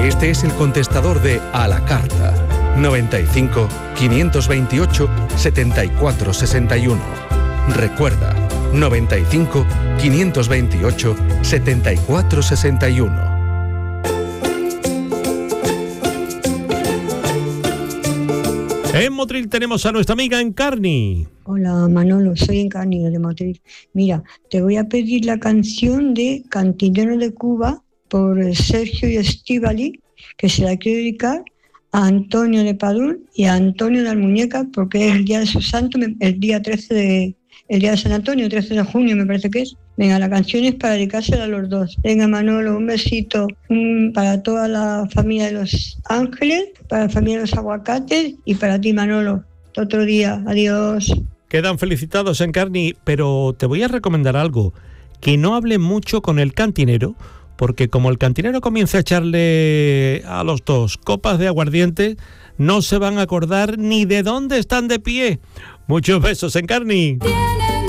Este es el contestador de A la Carta. 95 528 74 61. Recuerda, 95 528 74 61. En Motril tenemos a nuestra amiga Encarni. Hola Manolo, soy Encarni de Motril. Mira, te voy a pedir la canción de Cantinero de Cuba por Sergio y Estíbali, que se la quiero dedicar a Antonio de Padún y a Antonio de Almuñeca, porque es el día de su santo, el día 13 de... El día de San Antonio, 13 de junio me parece que es. Venga, la canción es para dedicársela a los dos. Venga, Manolo, un besito para toda la familia de Los Ángeles, para la familia de Los Aguacates y para ti, Manolo. Otro día, adiós. Quedan felicitados, Encarni, pero te voy a recomendar algo. Que no hable mucho con el cantinero, porque como el cantinero comienza a echarle a los dos copas de aguardiente, no se van a acordar ni de dónde están de pie. Muchos besos, Encarni.